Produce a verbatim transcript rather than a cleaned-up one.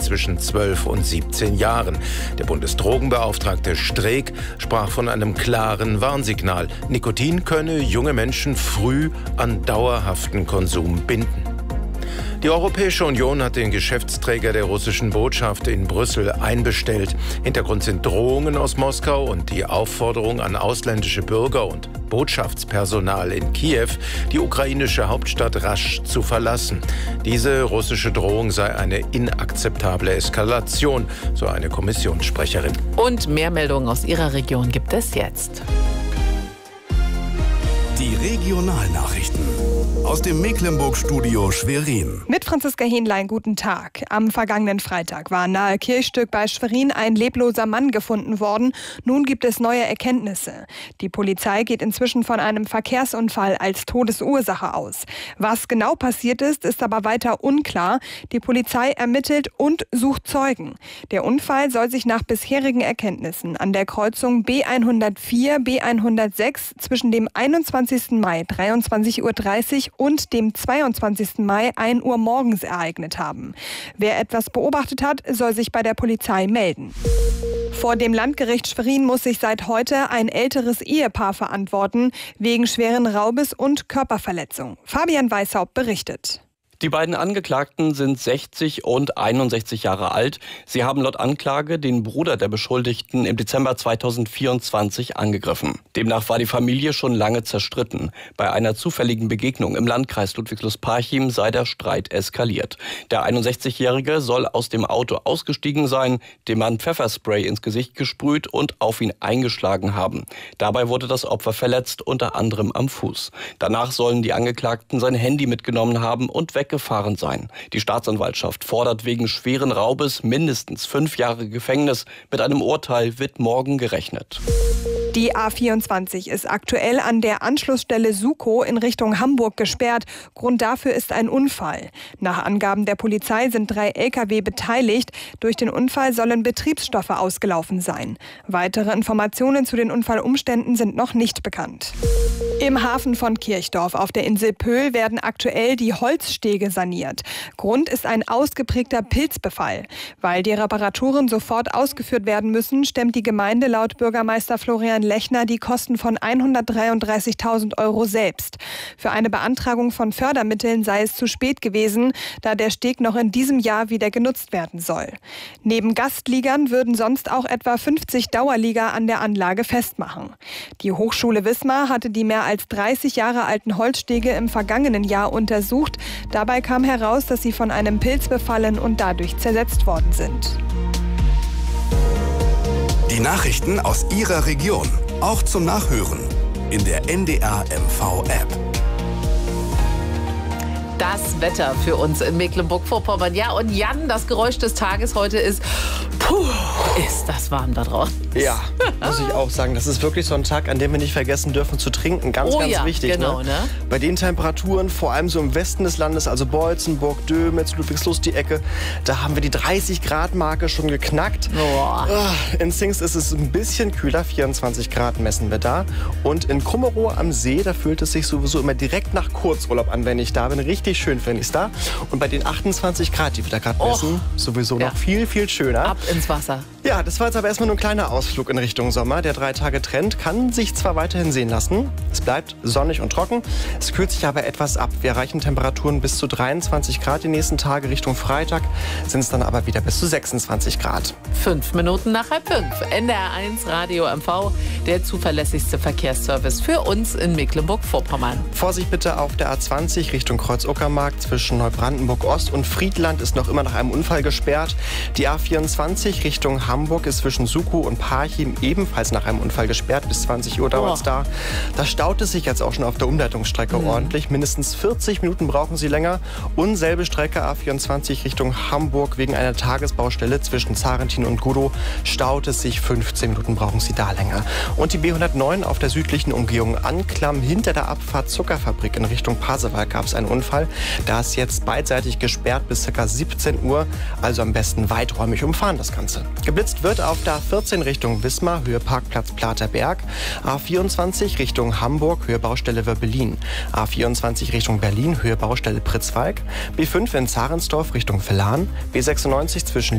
zwischen zwölf und siebzehn Jahren. Der Bundesdrogenbeauftragte Streeck sprach von einem klaren Warnsignal. Nikotin könne junge Menschen früh an dauerhaften Konsum binden. Die Europäische Union hat den Geschäftsträger der russischen Botschaft in Brüssel einbestellt. Hintergrund sind Drohungen aus Moskau und die Aufforderung an ausländische Bürger und Botschaftspersonal in Kiew, die ukrainische Hauptstadt rasch zu verlassen. Diese russische Drohung sei eine inakzeptable Eskalation, so eine Kommissionssprecherin. Und mehr Meldungen aus Ihrer Region gibt es jetzt. Die Regionalnachrichten aus dem Mecklenburg-Studio Schwerin. Mit Franziska Hähnlein, guten Tag. Am vergangenen Freitag war nahe Kirchstück bei Schwerin ein lebloser Mann gefunden worden. Nun gibt es neue Erkenntnisse. Die Polizei geht inzwischen von einem Verkehrsunfall als Todesursache aus. Was genau passiert ist, ist aber weiter unklar. Die Polizei ermittelt und sucht Zeugen. Der Unfall soll sich nach bisherigen Erkenntnissen an der Kreuzung B hundertvier B hundertsechs zwischen dem einundzwanzigsten Mai dreiundzwanzig Uhr dreißig und dem zweiundzwanzigsten Mai ein Uhr morgens ereignet haben. Wer etwas beobachtet hat, soll sich bei der Polizei melden. Vor dem Landgericht Schwerin muss sich seit heute ein älteres Ehepaar verantworten, wegen schweren Raubes und Körperverletzung. Fabian Weishaupt berichtet. Die beiden Angeklagten sind sechzig und einundsechzig Jahre alt. Sie haben laut Anklage den Bruder der Beschuldigten im Dezember zweitausendvierundzwanzig angegriffen. Demnach war die Familie schon lange zerstritten. Bei einer zufälligen Begegnung im Landkreis Ludwigslust-Parchim sei der Streit eskaliert. Der einundsechzigjährige soll aus dem Auto ausgestiegen sein, dem Mann Pfefferspray ins Gesicht gesprüht und auf ihn eingeschlagen haben. Dabei wurde das Opfer verletzt, unter anderem am Fuß. Danach sollen die Angeklagten sein Handy mitgenommen haben und weg gefahren sein. Die Staatsanwaltschaft fordert wegen schweren Raubes mindestens fünf Jahre Gefängnis. Mit einem Urteil wird morgen gerechnet. Die A vierundzwanzig ist aktuell an der Anschlussstelle Sukow in Richtung Hamburg gesperrt. Grund dafür ist ein Unfall. Nach Angaben der Polizei sind drei L K W beteiligt. Durch den Unfall sollen Betriebsstoffe ausgelaufen sein. Weitere Informationen zu den Unfallumständen sind noch nicht bekannt. Im Hafen von Kirchdorf auf der Insel Pöhl werden aktuell die Holzstege saniert. Grund ist ein ausgeprägter Pilzbefall. Weil die Reparaturen sofort ausgeführt werden müssen, stemmt die Gemeinde laut Bürgermeister Florian Lechner die Kosten von hundertdreiunddreißigtausend Euro selbst. Für eine Beantragung von Fördermitteln sei es zu spät gewesen, da der Steg noch in diesem Jahr wieder genutzt werden soll. Neben Gastliegern würden sonst auch etwa fünfzig Dauerlieger an der Anlage festmachen. Die Hochschule Wismar hatte die mehr als dreißig Jahre alten Holzstege im vergangenen Jahr untersucht. Dabei kam heraus, dass sie von einem Pilz befallen und dadurch zersetzt worden sind. Die Nachrichten aus Ihrer Region, auch zum Nachhören in der N D R M V App. Das Wetter für uns in Mecklenburg-Vorpommern. Ja, und Jan, das Geräusch des Tages heute ist, puh, ist das warm da draußen. Ja, muss ich auch sagen. Das ist wirklich so ein Tag, an dem wir nicht vergessen dürfen zu trinken. Ganz, oh, ganz ja, wichtig. Genau, ne? ne? Bei den Temperaturen, vor allem so im Westen des Landes, also Beutzenburg, Dömitz, Ludwigslust, die Ecke, da haben wir die dreißig Grad Marke schon geknackt. Boah. In Zingst ist es ein bisschen kühler, vierundzwanzig Grad messen wir da. Und in Kummerow am See, da fühlt es sich sowieso immer direkt nach Kurzurlaub an, wenn ich da bin. Richtig schön finde ich es da. Und bei den achtundzwanzig Grad, die wir da gerade messen, oh, sowieso ja. noch viel, viel schöner. Ab ins Wasser. Ja, das war jetzt aber erstmal nur ein kleiner Ausflug in Richtung Sommer. Der Drei-Tage-Trend kann sich zwar weiterhin sehen lassen, es bleibt sonnig und trocken, es kühlt sich aber etwas ab. Wir erreichen Temperaturen bis zu dreiundzwanzig Grad die nächsten Tage. Richtung Freitag sind es dann aber wieder bis zu sechsundzwanzig Grad. Fünf Minuten nach halb fünf. N D R eins Radio M V, der zuverlässigste Verkehrsservice für uns in Mecklenburg-Vorpommern. Vorsicht bitte auf der A zwanzig Richtung Kreuz-Uckermark zwischen Neubrandenburg-Ost und Friedland ist noch immer nach einem Unfall gesperrt. Die A vierundzwanzig Richtung Hamburg ist zwischen Sukow und Parchim ebenfalls nach einem Unfall gesperrt. Bis zwanzig Uhr dauert es da. Da staut es sich jetzt auch schon auf der Umleitungsstrecke mhm. ordentlich. Mindestens vierzig Minuten brauchen Sie länger. Und selbe Strecke A vierundzwanzig Richtung Hamburg wegen einer Tagesbaustelle zwischen Zarentin und Gudow staut es sich. fünfzehn Minuten brauchen Sie da länger. Und die B hundertneun auf der südlichen Umgehung Anklam hinter der Abfahrt Zuckerfabrik in Richtung Pasewalk gab es einen Unfall. Da ist jetzt beidseitig gesperrt bis ca. siebzehn Uhr. Also am besten weiträumig umfahren das Ganze. Geblitzt wird auf der A vierzehn Richtung Wismar, Höhe Parkplatz Platerberg. A vierundzwanzig Richtung Hamburg, Höhe Baustelle Wörbelin. A vierundzwanzig Richtung Berlin, Höhe Baustelle Pritzwalk. B fünf in Zarensdorf Richtung Villan. B sechsundneunzig zwischen